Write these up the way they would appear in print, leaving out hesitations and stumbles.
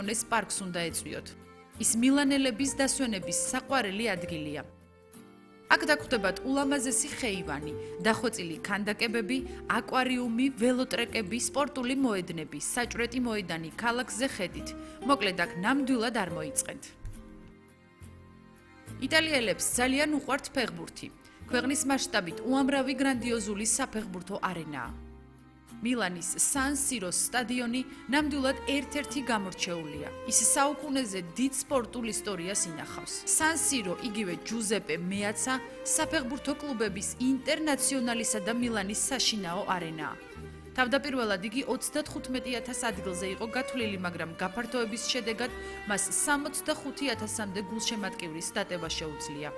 ბარსელონეს პარკს უნდა ეწვიოთ. ის მილანელების დასვენების საყვარელი ადგილია. აქ დაგვხვდებათ ულამაზესი ხეივანი, დახვეწილი ქანდაკებები, აკვარიუმი, ველოტრეკები, სპორტული მოედნები, საჭვრეტი მოედანი ქალაქზე ხედით. მოკლედ აქ ნამდვილად არ მოიწყენთ. იტალიელებს ძალიან უყვართ ფეხბურთი. ქვეყნის მასშტაბით უამრავი გრანდიოზული საფეხბურთო არენაა. მილანის სან სიროს სტადიონი ნამდვილად ერთ-ერთი გამორჩეულია. ის საუკუნეზე დიდ სპორტულ ისტორიას ინახავს. სან სირო იგივე ჯუზეპე მეაცა საფეხბურთო კლუბების ინტერნაციონალისა და მილანის საშინაო არენაა. თავდაპირველად იგი 35,000 ადგილზე იყო გათვლილი, მაგრამ გაფართოების შედეგად მას 65,000-მდე გულშემატკივრის დატება შეუძლია.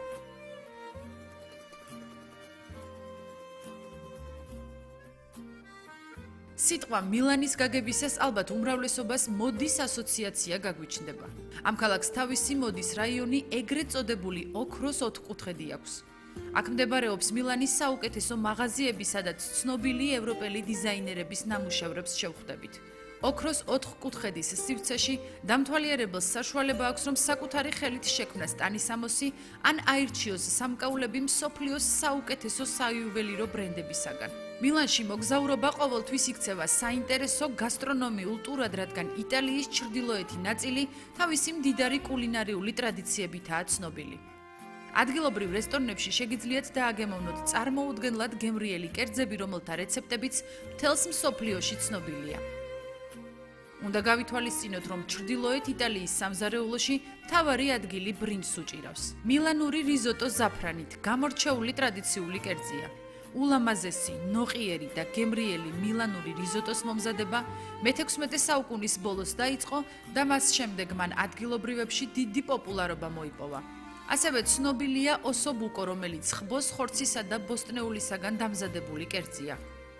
სიტყვა მილანის გაგებისას ალბათ უმრავლესობას მოდის ასოციაცია გაგვიჩნდება. ამ ქალაქს თავისი მოდის რაიონი ეგრეთ წოდებული ოქროს ოთხკუთხედი აქვს. აქ მდებარეობს მილანის საუკეთესო მაღაზიები, სადაც ცნობილი ევროპელი დიზაინერების ნამუშევრებს შევხვდებით. ოქროს ოთხკუთხედის სივრცეში დამთვალიერებელს საშუალება აქვს, რომ საკუთარი ხელით შექმნას ტანისამოსი ან აირჩიოს სამკაულები მსოფლიოს საუკეთესო საიუველირო ბრენდებისაგან. მილანში მოგზაურობა ყოველთვის იქცევა საინტერესო გასტრონომიულ ტურად, რადგან იტალიის ჩრდილოეთი ნაწილი თავისი მდიდარი კულინარიული ტრადიციებითაა ცნობილი. ადგილობრივ რესტორნებში შეგიძლიათ დააგემოვნოთ წარმოუდგენლად გემრიელი კერძები, რომელთა რეცეპტებიც მთელს მსოფლიოში ცნობილია. უნდა გავითვალისწინოთ, რომ ჩრდილოეთ იტალიის სამზარეულოში მთავარი ადგილი ბრინჯს უჭირავს. მილანური რიზოტო ზაფრანით გამორჩეული ტრადიციული კერძია. ულამაზესი, ნოყიერი და გემრიელი მილანური რიზოტოს მომზადება მე-16 საუკუნის ბოლოს დაიწყო და მას შემდეგ მან ადგილობრივებში დიდი პოპულარობა მოიპოვა. ასევე ცნობილია ოსობუკო, რომელიც ხბოს ხორცისა და ბოსტნეულისაგან დამზადებული კერძია.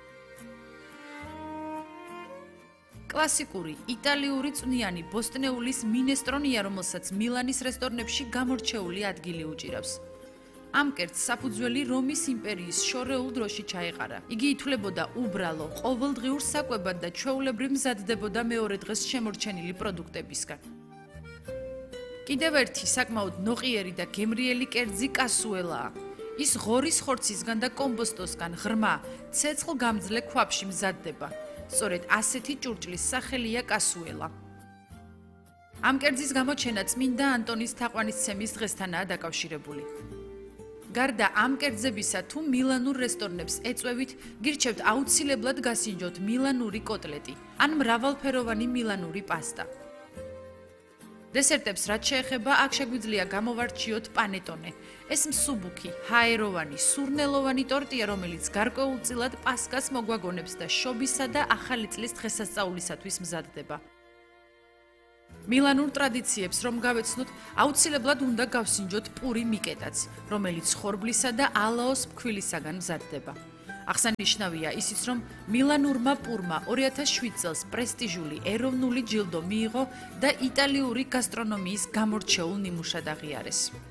კლასიკური იტალიური წვნიანი ბოსტნეულის მინესტრონია, რომელსაც მილანის რესტორნებში გამორჩეული ადგილი უჭირავს. ამ კერძს საფუძველი რომის იმპერიის შორეულ დროში ჩაეყარა. იგი ითვლებოდა უბრალო, ყოველდღიურ საკვებად და ჩვეულებრივ მზადდებოდა მეორე დღეს შემორჩენილი პროდუქტებისგან. კიდევ ერთი საკმაოდ ნოყიერი და გემრიელი კერძი კასუელაა. ის ღორის ხორცისგან და კომბოსტოსგან ღრმა, ცეცხლგამძლე ქვაბში მზადდება. სწორედ ასეთი ჭურჭლის სახელია კასუელა. ამ კერძის გამოჩენა წმინდა ანტონის თაყვანისცემის დღესთანაა დაკავშირებული. გარდა ამ კერძებისა, თუ მილანურ რესტორნებს ეწვევით, გირჩევთ აუცილებლად გასინჯოთ მილანური კოტლეტი ან მრავალფეროვანი მილანური პასტა. დესერტებს რაც შეეხება, აქ შეგვიძლია გამოვარჩიოთ პანეტონე. ეს მსუბუქი, ჰაეროვანი, სურნელოვანი ტორტია, რომელიც გარკვეულწილად პასკას მოგვაგონებს და შობისა და ახალი წლის დღესასწაულისათვის მზადდება. მილანურ ტრადიციებს რომ გავეცნოთ, აუცილებლად უნდა გავსინჯოთ პური მიკეტაც, რომელიც ხორბლისა და ალაოს ფქვილისაგან მზადდება. აღსანიშნავია ისიც, რომ მილანურმა პურმა 2007 წელს პრესტიჟული ეროვნული ჯილდო მიიღო და იტალიური გასტრონომიის გამორჩეულ ნიმუშად აღიარეს.